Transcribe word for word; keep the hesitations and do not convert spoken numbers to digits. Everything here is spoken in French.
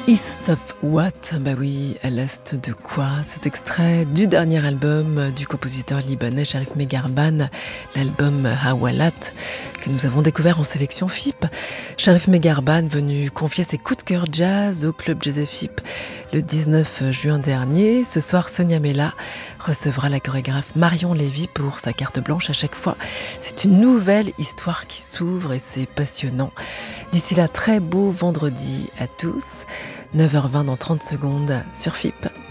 East of What? Bah oui, à l'est de quoi? Cet extrait du dernier album du compositeur libanais Sharif Megarban, l'album Hawalat, que nous avons découvert en sélection F I P. Sharif Megarban venu confier ses coups de cœur jazz au club Jazz F I P le dix-neuf juin dernier. Ce soir, Sonia Mella recevra la chorégraphe Marion Lévy pour sa carte blanche à chaque fois. C'est une nouvelle histoire qui s'ouvre et c'est passionnant. D'ici là, très beau vendredi à tous. neuf heures vingt dans trente secondes sur F I P.